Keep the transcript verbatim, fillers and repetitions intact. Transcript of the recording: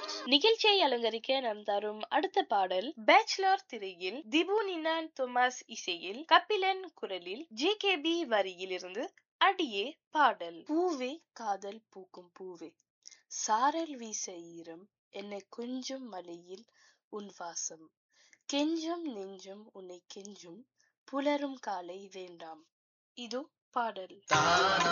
நிகழ்ச்சியை அலங்கரிக்க நாம் தரும் அடுத்த பாடல் பேச்சுலர் திரையில் திபு நினான் தொமாஸ் இசையில் கபிலன் குரலில் ஜே கே பி வரியில் இருந்து அடியே பாடல். பூவே காதல் பூக்கும் பூவே, சாரல் வீச ஈரம் என்னை கொஞ்சம் மலையில் உன் வாசம், கெஞ்சும் நெஞ்சும் உன்னை கெஞ்சும் புலரும் காலை வேண்டாம். இதோ பாடல்.